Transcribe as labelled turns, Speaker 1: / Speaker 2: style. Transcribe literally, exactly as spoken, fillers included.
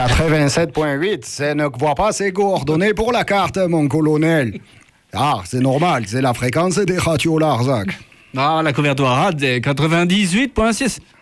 Speaker 1: quatre-vingt-sept point huit, c'est ne voit pas ses coordonnées pour la carte, mon colonel. Ah, c'est normal, c'est la fréquence des radios Larzac.
Speaker 2: Ah, la couverture rad est quatre-vingt-dix-huit point six.